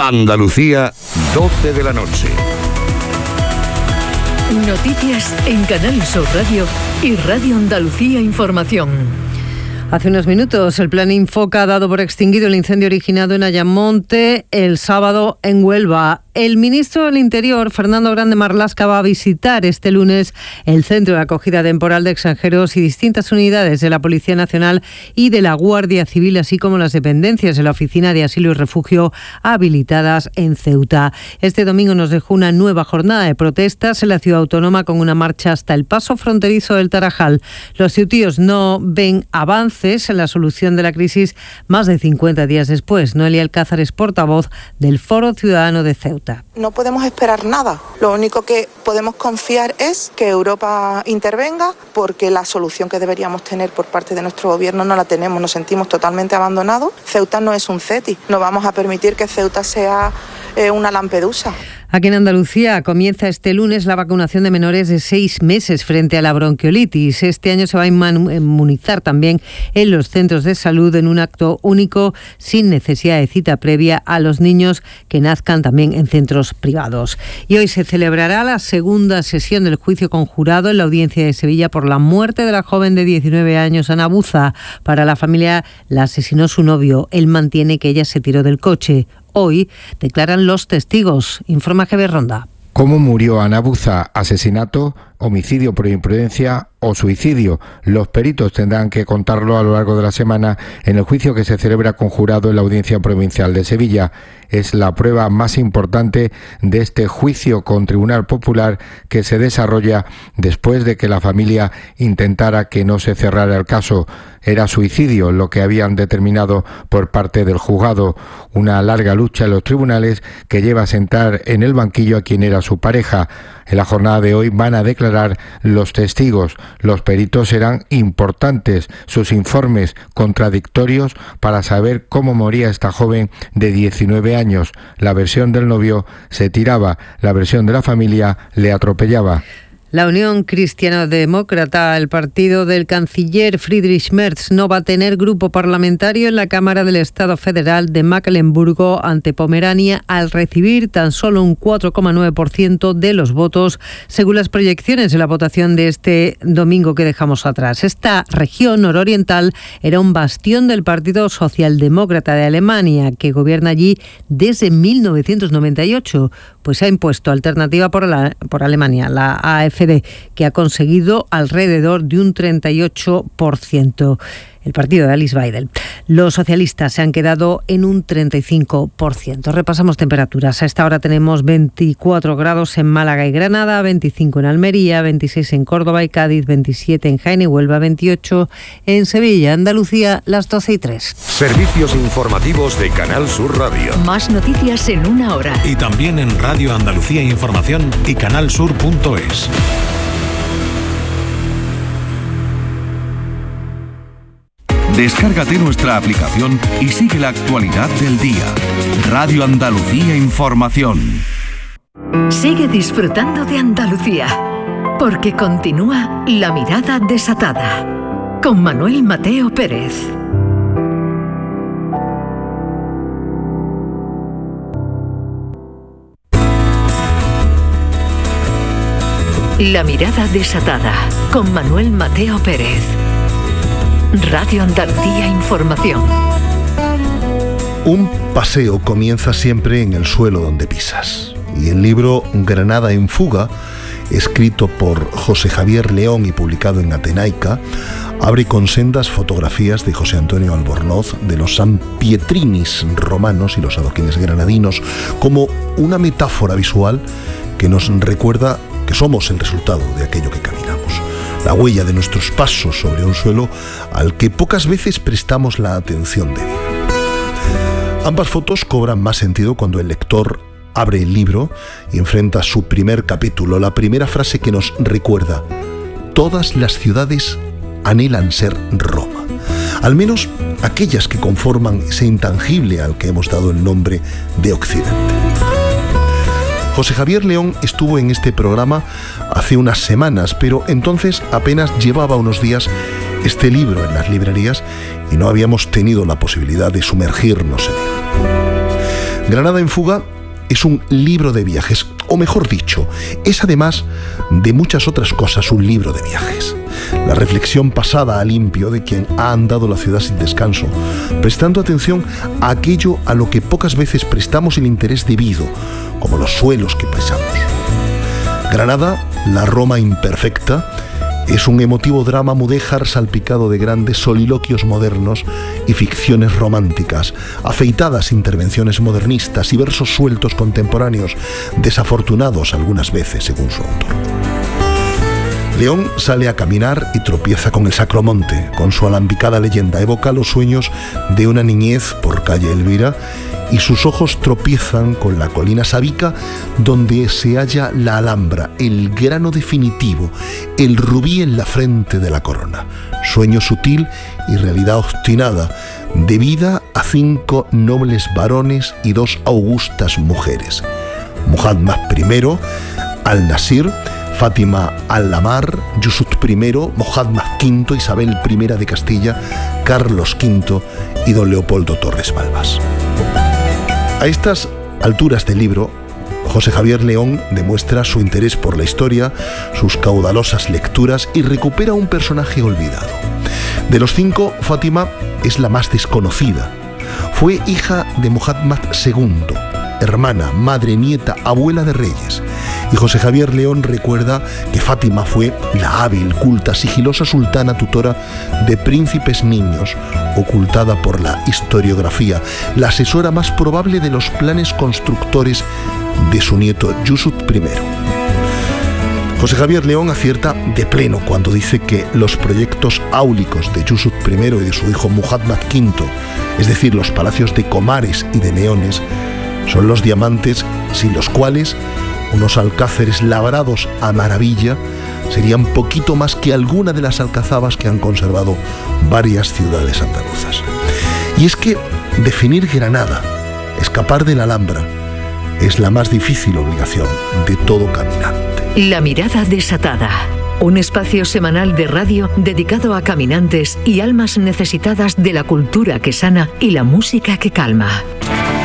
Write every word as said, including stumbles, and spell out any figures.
Andalucía, doce de la noche. Noticias en Canal Sur Radio y Radio Andalucía Información. Hace unos minutos el Plan Infoca ha dado por extinguido el incendio originado en Ayamonte el sábado en Huelva. El ministro del Interior, Fernando Grande Marlaska, va a visitar este lunes el Centro de Acogida Temporal de Extranjeros y distintas unidades de la Policía Nacional y de la Guardia Civil, así como las dependencias de la Oficina de Asilo y Refugio habilitadas en Ceuta. Este domingo nos dejó una nueva jornada de protestas en la ciudad autónoma con una marcha hasta el paso fronterizo del Tarajal. Los ceutíes no ven avances en la solución de la crisis más de cincuenta días después. Noelia Alcázar es portavoz del Foro Ciudadano de Ceuta. No podemos esperar nada. Lo único que podemos confiar es que Europa intervenga, porque la solución que deberíamos tener por parte de nuestro gobierno no la tenemos. Nos sentimos totalmente abandonados. Ceuta no es un CETI. No vamos a permitir que Ceuta sea eh, una Lampedusa. Aquí en Andalucía comienza este lunes la vacunación de menores de seis meses frente a la bronquiolitis. Este año se va a inmunizar también en los centros de salud en un acto único sin necesidad de cita previa a los niños que nazcan también en centros privados. Y hoy se celebrará la segunda sesión del juicio conjurado en la audiencia de Sevilla por la muerte de la joven de diecinueve años, Ana Buza. Para la familia la asesinó su novio. Él mantiene que ella se tiró del coche. Hoy declaran los testigos. Informa G B Ronda. ¿Cómo murió Ana Buza? ¿Asesinato, homicidio por imprudencia o suicidio? Los peritos tendrán que contarlo a lo largo de la semana en el juicio que se celebra conjurado en la Audiencia Provincial de Sevilla. Es la prueba más importante de este juicio con Tribunal Popular que se desarrolla después de que la familia intentara que no se cerrara el caso. Era suicidio lo que habían determinado por parte del juzgado. Una larga lucha en los tribunales que lleva a sentar en el banquillo a quien era su pareja. En la jornada de hoy van a declarar los testigos. Los peritos serán importantes, sus informes contradictorios para saber cómo moría esta joven de diecinueve años. La versión del novio: se tiraba, la versión de la familia: le atropellaba. La Unión Cristiano-Demócrata, el partido del canciller Friedrich Merz, no va a tener grupo parlamentario en la Cámara del Estado Federal de Mecklemburgo ante Pomerania al recibir tan solo un cuatro coma nueve por ciento de los votos, según las proyecciones de la votación de este domingo que dejamos atrás. Esta región nororiental era un bastión del Partido Socialdemócrata de Alemania, que gobierna allí desde mil novecientos noventa y ocho. Pues ha impuesto Alternativa por, la, por Alemania, la A F D, que ha conseguido alrededor de un treinta y ocho por ciento. El partido de Alice Weidel. Los socialistas se han quedado en un treinta y cinco por ciento. Repasamos temperaturas. A esta hora tenemos veinticuatro grados en Málaga y Granada, veinticinco en Almería, veintiséis en Córdoba y Cádiz, veintisiete en Jaén y Huelva, veintiocho en Sevilla, Andalucía, las doce y tres. Servicios informativos de Canal Sur Radio. Más noticias en una hora. Y también en Radio Andalucía Información y canalsur punto es. Descárgate nuestra aplicación y sigue la actualidad del día. Radio Andalucía Información. Sigue disfrutando de Andalucía, porque continúa La Mirada Desatada, con Manuel Mateo Pérez. La Mirada Desatada, con Manuel Mateo Pérez. Radio Andalucía Información. Un paseo comienza siempre en el suelo donde pisas. Y el libro Granada en fuga, escrito por José Javier León y publicado en Atenaica, abre con sendas fotografías de José Antonio Albornoz de los sanpietrinis romanos y los adoquines granadinos, como una metáfora visual que nos recuerda que somos el resultado de aquello que caminamos. La huella de nuestros pasos sobre un suelo al que pocas veces prestamos la atención debida. Ambas fotos cobran más sentido cuando el lector abre el libro y enfrenta su primer capítulo, la primera frase que nos recuerda: todas las ciudades anhelan ser Roma, al menos aquellas que conforman ese intangible al que hemos dado el nombre de Occidente. José Javier León estuvo en este programa hace unas semanas, pero entonces apenas llevaba unos días este libro en las librerías y no habíamos tenido la posibilidad de sumergirnos en él. Granada en fuga es un libro de viajes, o mejor dicho, es además de muchas otras cosas un libro de viajes. La reflexión pasada a limpio de quien ha andado la ciudad sin descanso, prestando atención a aquello a lo que pocas veces prestamos el interés debido, como los suelos que pisamos. Granada, la Roma imperfecta, es un emotivo drama mudéjar salpicado de grandes soliloquios modernos y ficciones románticas, afeitadas intervenciones modernistas y versos sueltos contemporáneos, desafortunados algunas veces según su autor. León sale a caminar y tropieza con el Sacromonte. Con su alambicada leyenda evoca los sueños de una niñez por calle Elvira y sus ojos tropiezan con la colina Sabica donde se halla la Alhambra, el grano definitivo, el rubí en la frente de la corona. Sueño sutil y realidad obstinada, debida a cinco nobles varones y dos augustas mujeres. Muhammad primero, Al-Nasir, Fátima Al-Lamar, Yusuf primero, Mohammad quinto, Isabel primera de Castilla, Carlos quinto y don Leopoldo Torres Balbás. A estas alturas del libro, José Javier León demuestra su interés por la historia, sus caudalosas lecturas y recupera un personaje olvidado. De los cinco, Fátima es la más desconocida. Fue hija de Mohammad segundo, hermana, madre, nieta, abuela de reyes. Y José Javier León recuerda que Fátima fue la hábil, culta, sigilosa sultana tutora de príncipes niños, ocultada por la historiografía, la asesora más probable de los planes constructores de su nieto Yusuf primero. José Javier León acierta de pleno cuando dice que los proyectos áulicos de Yusuf primero y de su hijo Muhammad quinto, es decir, los palacios de Comares y de Leones, son los diamantes sin los cuales unos alcázares labrados a maravilla serían poquito más que alguna de las alcazabas que han conservado varias ciudades andaluzas. Y es que definir Granada, escapar de la Alhambra, es la más difícil obligación de todo caminante. La mirada desatada. Un espacio semanal de radio dedicado a caminantes y almas necesitadas de la cultura que sana y la música que calma.